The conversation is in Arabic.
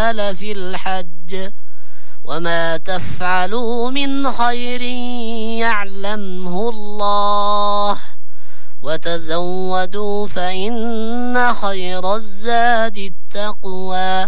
الأموال في الحج وما تفعلوا من خير يعلمه الله وتزودوا فإن خير الزاد التقوى